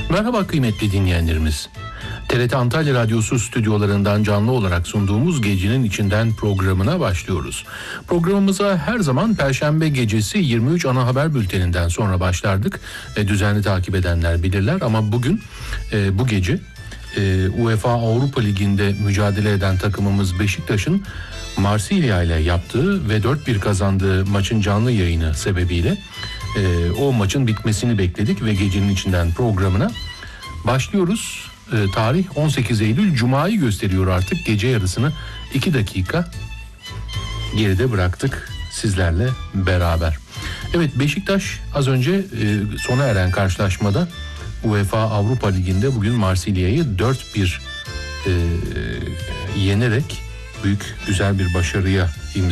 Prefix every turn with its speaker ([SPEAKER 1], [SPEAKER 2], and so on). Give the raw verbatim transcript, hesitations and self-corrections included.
[SPEAKER 1] Merhaba kıymetli dinleyenlerimiz. T R T Antalya Radyosu stüdyolarından canlı olarak sunduğumuz Gecenin İçinden programına başlıyoruz. Programımıza her zaman Perşembe gecesi yirmi üç ana haber bülteninden sonra başlardık. E, düzenli takip edenler bilirler ama bugün e, bu gece e, UEFA Avrupa Ligi'nde mücadele eden takımımız Beşiktaş'ın Marsilya ile yaptığı ve dört bir kazandığı maçın canlı yayını sebebiyle e, o maçın bitmesini bekledik ve Gecenin İçinden programına başlıyoruz. E, tarih on sekiz Eylül Cuma'yı gösteriyor artık. Gece yarısını iki dakika geride bıraktık sizlerle beraber. Evet, Beşiktaş az önce e, sona eren karşılaşmada UEFA Avrupa Ligi'nde bugün Marsilya'yı dört bir e, yenerek büyük güzel bir başarıya imza